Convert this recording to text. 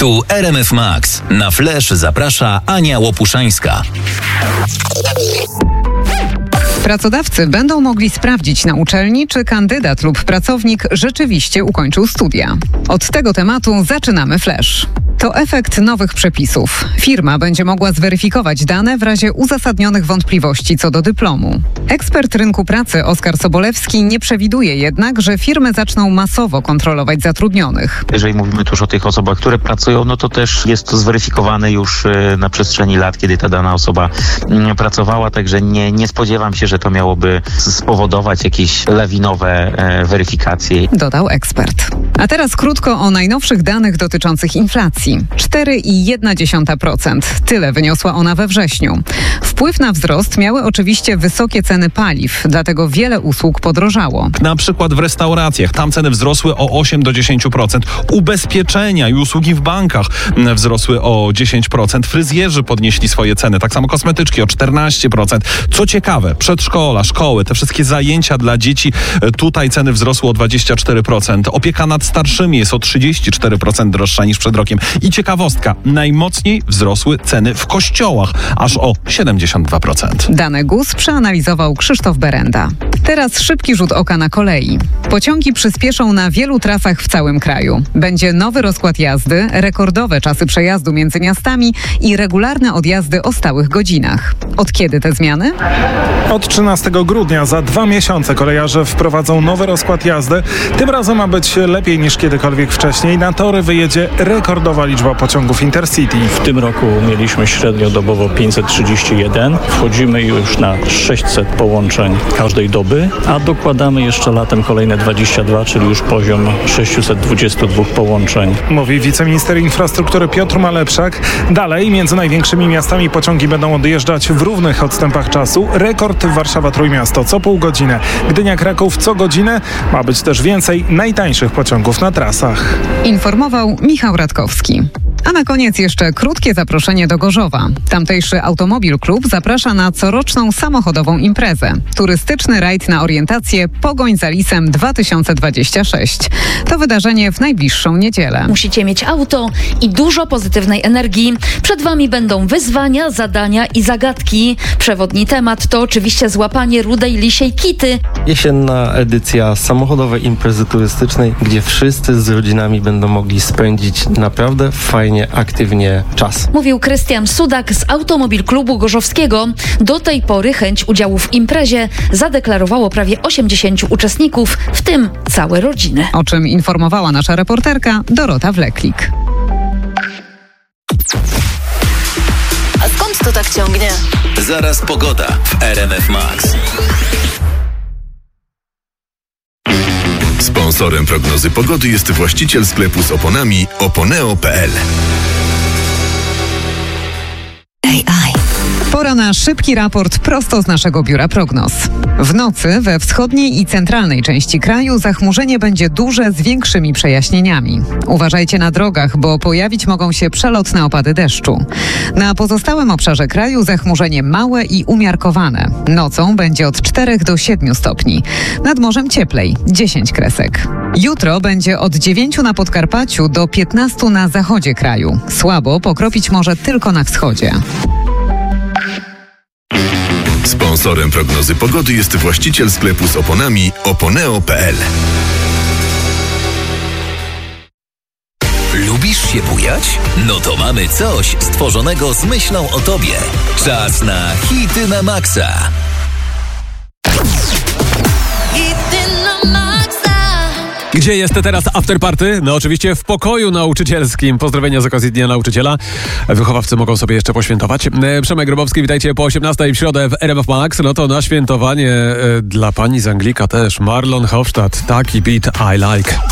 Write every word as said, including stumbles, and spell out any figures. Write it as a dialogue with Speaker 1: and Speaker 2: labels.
Speaker 1: Tu R M F Max. Na Flash zaprasza Ania Łopuszańska.
Speaker 2: Pracodawcy będą mogli sprawdzić na uczelni, czy kandydat lub pracownik rzeczywiście ukończył studia. Od tego tematu zaczynamy Flash. To efekt nowych przepisów. Firma będzie mogła zweryfikować dane w razie uzasadnionych wątpliwości co do dyplomu. Ekspert rynku pracy Oskar Sobolewski nie przewiduje jednak, że firmy zaczną masowo kontrolować zatrudnionych.
Speaker 3: Jeżeli mówimy tu już o tych osobach, które pracują, no to też jest to zweryfikowane już na przestrzeni lat, kiedy ta dana osoba pracowała, także nie, nie spodziewam się, że to miałoby spowodować jakieś lawinowe weryfikacje.
Speaker 2: Dodał ekspert. A teraz krótko o najnowszych danych dotyczących inflacji. cztery i jedna dziesiąta procent. Tyle wyniosła ona we wrześniu. Wpływ na wzrost miały oczywiście wysokie ceny paliw, dlatego wiele usług podrożało.
Speaker 4: Na przykład w restauracjach. Tam ceny wzrosły o osiem do dziesięciu procent. Ubezpieczenia i usługi w bankach wzrosły o dziesięć procent. Fryzjerzy podnieśli swoje ceny. Tak samo kosmetyczki o czternaście procent. Co ciekawe, przedszkola, szkoły, te wszystkie zajęcia dla dzieci, tutaj ceny wzrosły o dwadzieścia cztery procent. Opieka nad starszymi jest o trzydzieści cztery procent droższa niż przed rokiem. I ciekawostka, najmocniej wzrosły ceny w kościołach, aż o siedemdziesiąt dwa procent.
Speaker 2: Dane G U S przeanalizował Krzysztof Berenda. Teraz szybki rzut oka na kolei. Pociągi przyspieszą na wielu trasach w całym kraju. Będzie nowy rozkład jazdy, rekordowe czasy przejazdu między miastami i regularne odjazdy o stałych godzinach. Od kiedy te zmiany?
Speaker 5: Od trzynastego grudnia, za dwa miesiące kolejarze wprowadzą nowy rozkład jazdy. Tym razem ma być lepiej niż kiedykolwiek wcześniej. Na tory wyjedzie rekordowa liczba pociągów Intercity.
Speaker 6: W tym roku mieliśmy średnio dobowo pięćset trzydzieści jeden. Wchodzimy już na sześćset połączeń każdej doby, a dokładamy jeszcze latem kolejne dwadzieścia dwa, czyli już poziom sześćset dwadzieścia dwa połączeń.
Speaker 5: Mówi wiceminister infrastruktury Piotr Malepszak. Dalej między największymi miastami pociągi będą odjeżdżać w równych odstępach czasu. Rekord Warszawa-Trójmiasto co pół godziny. Gdynia-Kraków co godzinę. Ma być też więcej najtańszych pociągów na trasach.
Speaker 2: Informował Michał Radkowski. A na koniec jeszcze krótkie zaproszenie do Gorzowa. Tamtejszy Automobil Klub zaprasza na coroczną samochodową imprezę. Turystyczny rajd na orientację Pogoń za Lisem dwa tysiące dwadzieścia sześć. To wydarzenie w najbliższą niedzielę.
Speaker 7: Musicie mieć auto i dużo pozytywnej energii. Przed Wami będą wyzwania, zadania i zagadki. Przewodni temat to oczywiście złapanie rudej lisiej kity.
Speaker 8: Jesienna edycja samochodowej imprezy turystycznej, gdzie wszyscy z rodzinami będą mogli spędzić naprawdę fajnie, aktywnie czas.
Speaker 7: Mówił Krystian Sudak z Automobil Klubu Gorzowskiego. Do tej pory chęć udziału w imprezie zadeklarowało prawie osiemdziesięciu uczestników, w tym całe rodziny.
Speaker 2: O czym informowała nasza reporterka Dorota Wleklik.
Speaker 9: A skąd to tak ciągnie?
Speaker 1: Zaraz pogoda w R M F Max.
Speaker 10: Sponsorem prognozy pogody jest właściciel sklepu z oponami oponeo kropka p l.
Speaker 2: Pora na szybki raport prosto z naszego biura prognoz. W nocy we wschodniej i centralnej części kraju zachmurzenie będzie duże z większymi przejaśnieniami. Uważajcie na drogach, bo pojawić mogą się przelotne opady deszczu. Na pozostałym obszarze kraju zachmurzenie małe i umiarkowane. Nocą będzie od czterech do siedmiu stopni. Nad morzem cieplej, dziesięć kresek. Jutro będzie od dziewięciu na Podkarpaciu do piętnastu na zachodzie kraju. Słabo pokropić może tylko na wschodzie.
Speaker 10: Sponsorem prognozy pogody jest właściciel sklepu z oponami oponeo kropka p l.
Speaker 1: Lubisz się bujać? No to mamy coś stworzonego z myślą o tobie. Czas na hity na maksa.
Speaker 11: Gdzie jest teraz afterparty? No oczywiście w pokoju nauczycielskim. Pozdrowienia z okazji Dnia Nauczyciela. Wychowawcy mogą sobie jeszcze poświętować. Przemek Grobowski, witajcie po osiemnastej w środę w R M F Max. No to na świętowanie e, dla pani z Anglika też. Marlon Hofstadt, taki beat I like.